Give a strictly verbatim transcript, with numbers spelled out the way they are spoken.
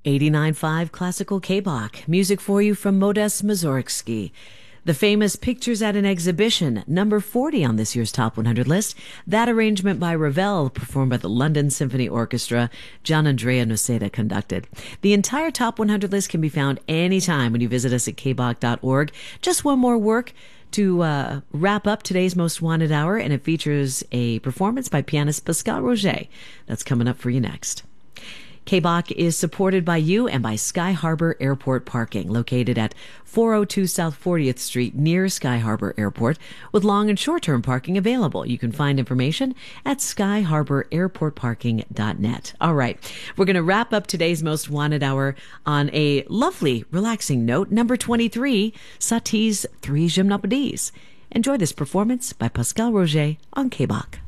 eighty-nine point five Classical K-Bach. Music for you from Modest Mussorgsky. The famous Pictures at an Exhibition, number forty on this year's Top one hundred list. That arrangement by Ravel, performed by the London Symphony Orchestra. Gian Andrea Noseda conducted. The entire Top one hundred list can be found anytime when you visit us at k bach dot org. Just one more work to uh, wrap up today's Most Wanted Hour, and it features a performance by pianist Pascal Roget. That's coming up for you next. K-Bach is supported by you and by Sky Harbor Airport Parking, located at four oh two South fortieth Street near Sky Harbor Airport, with long and short-term parking available. You can find information at sky harbor airport parking dot net. All right, we're going to wrap up today's Most Wanted Hour on a lovely, relaxing note. Number twenty-three, Satie's Three Gymnopédies. Enjoy this performance by Pascal Roget on K-Bach.